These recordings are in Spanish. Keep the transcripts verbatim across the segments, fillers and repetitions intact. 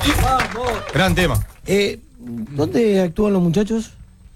Vamos. Gran tema. Eh, ¿Dónde actúan los muchachos?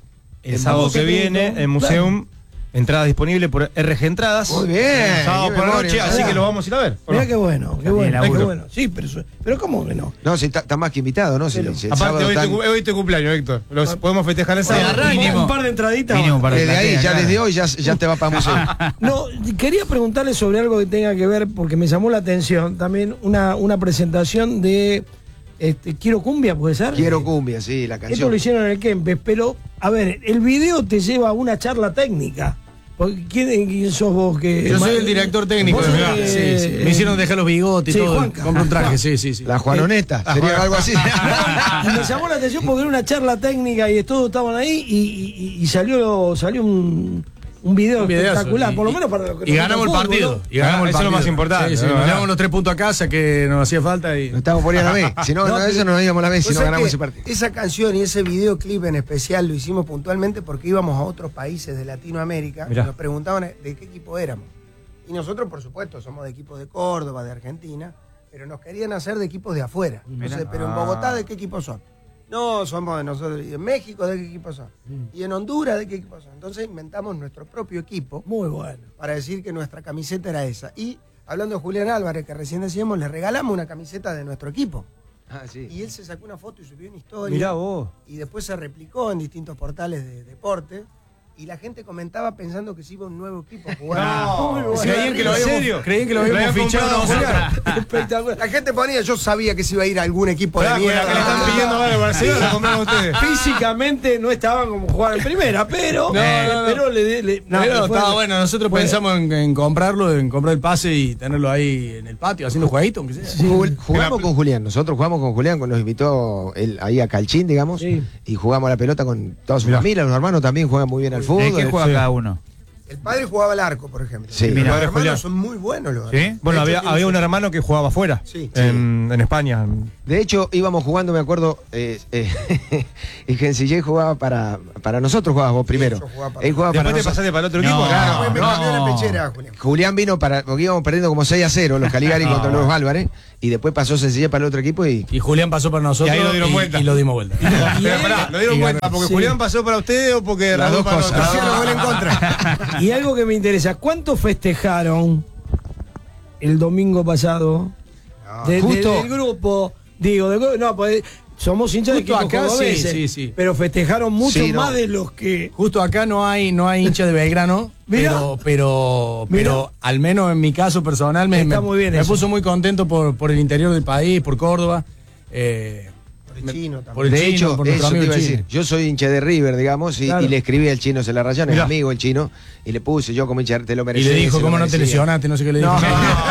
El sábado que viene, en Museum, entradas disponibles por R G Entradas. Muy bien. Sábado por la noche, así que lo vamos a ir a ver. Mirá qué bueno, qué bueno, Bien, qué bueno. Sí, pero, pero ¿cómo que no? No, si está, está más que invitado, ¿no? Si, Pero- si el Aparte, sábado hoy, están- te, hoy te cumpleaños, Héctor. Los podemos festejar el sábado. Bueno, mínimo. un par de entraditas. Mínimo un par de desde ahí, plateas, ya claro. desde hoy ya, ya te va para museo. No, quería preguntarle sobre algo que tenga que ver, porque me llamó la atención también una, una presentación de este, Quiero Cumbia, ¿puede ser? Quiero cumbia, sí, la Esto canción. lo hicieron en el Kempes, pero, a ver, el video te lleva a una charla técnica. Porque, ¿Quién, quién sos vos? Que, Yo soy el director técnico. Vos de sos, verdad. eh, Sí, sí. Me hicieron dejar los bigotes y sí, todo. Juanca. Compré un traje, sí, sí, sí. La Juanoneta, sería algo así. Y me llamó la atención porque era una charla técnica y todos estaban ahí y, y- y salió, salió un, un video Un videazo, espectacular, y- por lo menos para los que Y nos ganamos el gusta el fútbol, partido. ¿no? Y ganamos Ah, el eso es lo partido. más importante, Sí, sí, ¿no? nos llevamos los tres puntos a casa que nos hacía falta y. Nos estamos por ir a la B. Si no, No, no, pero- eso nos íbamos a la B si Vos no sabés ganamos que ese partido. esa canción y ese videoclip en especial lo hicimos puntualmente porque íbamos a otros países de Latinoamérica Mirá. y nos preguntaban de qué equipo éramos. Y nosotros, por supuesto, somos de equipos de Córdoba, de Argentina, pero nos querían hacer de equipos de afuera. Entonces, pero en Bogotá, ¿de qué equipo son? No, somos de nosotros. ¿Y en México, de qué equipo son? Y en Honduras, ¿de qué equipo son? Entonces inventamos nuestro propio equipo Muy bueno. para decir que nuestra camiseta era esa. Y hablando de Julián Álvarez, que recién decíamos, le regalamos una camiseta de nuestro equipo. Ah, sí. Y él se sacó una foto y subió una historia. Mirá vos. Y después se replicó en distintos portales de deporte. Y la gente comentaba pensando que se iba un nuevo equipo a jugar. No, Muy bueno. Creían que lo ¿En habíamos, serio? creían que lo Lo habíamos habían fichado comprado nosotros. Espectacular. La gente ponía, yo sabía que se iba a ir a algún equipo Claro, de con la mierda. que le están pidiendo ahora al Barcelona, la compraron ustedes. Físicamente no estaban como jugar en primera, pero, No, eh, no, no. pero le, le- no, Pero fue- estaba bueno, nosotros fue- pensamos en, en comprarlo, en comprar el pase y tenerlo ahí en el patio haciendo jueguitos, aunque sea. Jugul- Jugamos con Julián, nosotros jugamos con Julián, nos invitó él ahí a Calchín, digamos, Sí. y jugamos a la pelota con toda su familia, los hermanos también juegan muy bien al fútbol. ¿De qué juega sí. cada uno? El padre jugaba al arco, por ejemplo. Sí. Los Mira, hermanos Julián. son muy buenos los ¿Sí? hermanos. Bueno, De había, hecho, había un tienen- hermano que jugaba afuera, Sí. en, en España. De hecho, íbamos jugando, me acuerdo, eh, eh, y Gencillé jugaba para, para nosotros, jugabas vos primero. yo jugaba para- Él jugaba para Después te nosotros. pasaste para el otro No. equipo. Claro, Después me no. cambió la pechera, Julián. Julián vino para, porque íbamos perdiendo como seis a cero los Caligari No, contra los bueno. Álvarez, y después pasó Sencillé para el otro equipo y Y Julián pasó para nosotros Y ahí lo dieron vuelta. y lo dimos vuelta. Pero pará, ¿lo dieron Y cuenta ganó. porque Sí. Julián pasó para ustedes o porque Las las dos para cosas. nosotros? Hicieron gol en contra. Y algo que me interesa, ¿cuánto festejaron el domingo pasado? De- de- justo- del grupo, digo, del grupo, no, pues somos hinchas de Justo equipos acá, sí, cordobeses, sí, sí. pero festejaron mucho Sí, no. más de los que... Justo acá no hay, no hay hincha de Belgrano, Mirá. pero, pero, Mirá. pero al menos en mi caso personal me, Está me- muy bien me eso. puso muy contento por, por el interior del país, por Córdoba. eh, Por el chino también. por el de chino, hecho, por nuestro eso te amigo iba a chino. decir. Yo soy hincha de River, digamos, y, Claro. y le escribí al chino, se la rayaron, es Mirá. amigo el chino, y le puse yo como hincha, te lo Y mereces. le dijo, se lo ¿cómo no te merecía. lesionaste? No sé qué le dijo.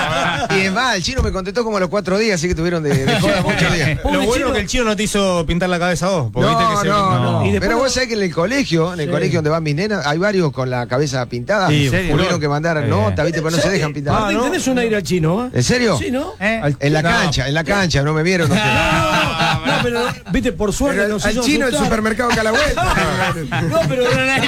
Y es más, el chino me contestó como a los cuatro días, así que tuvieron de, de joda muchos días. Pobre Lo bueno chino. es que el chino no te hizo pintar la cabeza a vos. Porque No, viste que se- no, no. Y después Pero no- vos sabés que en el colegio, en el Sí. colegio donde van mis nenas, hay varios con la cabeza pintada. Sí, ¿En serio? Tuvieron que mandar Eh. nota, ¿viste? Pero no se dejan pintar. Martín, ¿no? tenés un aire al chino, ¿eh? ¿En serio? Sí, ¿no? ¿Eh? En la No. cancha, en la cancha, no me vieron. No sé. No, no, pero, viste, por suerte Pero nos al hizo chino el asustar. supermercado que a la vuelta. No, pero,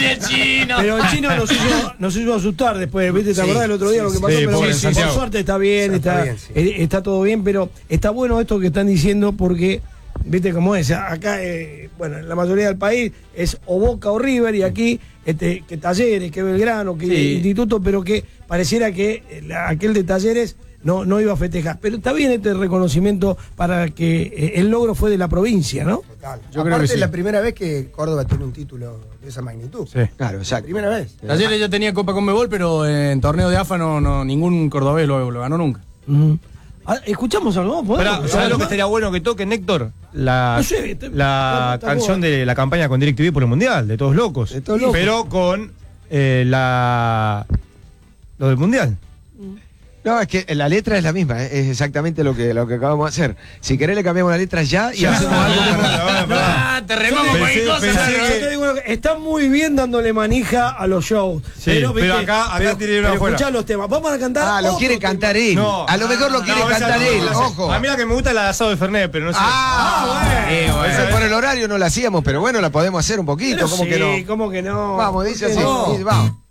pero el chino nos hizo, nos hizo asustar después, ¿viste? ¿Te Sí, acordás del otro día lo que sí, pasó? sí, pero pobre por Santiago. suerte está bien, Está está, bien, sí. eh, está todo bien, pero está bueno esto que están diciendo porque, ¿viste cómo es? Acá, eh, bueno, en la mayoría del país es o Boca o River y aquí este, que Talleres, que Belgrano, que Sí. Instituto, pero que pareciera que eh, la- aquel de Talleres no, no iba a festejar. Pero está bien este reconocimiento para que eh, el logro fue de la provincia, ¿no? Total. Yo creo Aparte que sí. es la primera vez que Córdoba tiene un título de esa magnitud. Sí. Claro, La exacto. primera vez. Ayer ya tenía Copa Conmebol, pero en torneo de A F A no, no ningún cordobés lo, lo ganó nunca. Ujú. Ah, ¿Escuchamos algo? ¿Podemos? Pará, ¿sabes lo que estaría bueno que toque, Héctor? La, No sé, te- la está- está canción bueno. de la campaña con DirecTV por el Mundial, de Todos Locos. De Todos Locos. Pero con eh, la lo del Mundial. No, es que la letra es la misma, ¿eh? Es exactamente lo que, lo que acabamos de hacer. Si querés le cambiamos la letra ya y hacemos algo para... Ah, te remamos Pensé- cualquier cosa. pensé Yo que- te digo, está muy bien dándole manija a los shows. Sí, pero acá- acá pero, tiene una pero afuera. escuchá los temas. Vamos a cantar. Ah, lo otro quiere tema. cantar él. No. A lo mejor lo No, quiere esa cantar no, él, la sé. ojo. A mí la que me gusta es la de asado de Fernet, pero no sé. Ah, Eh, bueno. bueno. Esa por el horario no la hacíamos, pero bueno, la podemos hacer un poquito, Pero ¿cómo sí, que no? ¿cómo que no? Vamos, dice ¿Por qué así, no? dice, vamos.